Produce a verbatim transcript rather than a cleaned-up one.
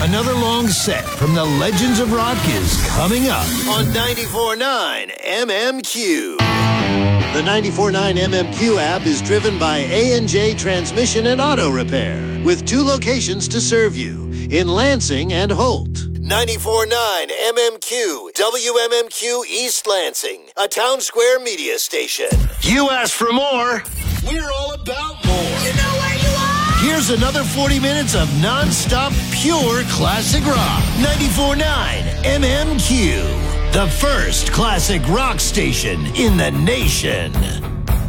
Another long set from the Legends of Rock is coming up on ninety-four point nine M M Q. The ninety-four point nine M M Q app is driven by A and J Transmission and Auto Repair, with two locations to serve you, in Lansing and Holt. ninety-four point nine M M Q, W M M Q East Lansing, a Town Square media station. You asked for more, we're all about more. You know where you are? Here's another forty minutes of non-stop pure classic rock. ninety-four point nine M M Q, the first classic rock station in the nation.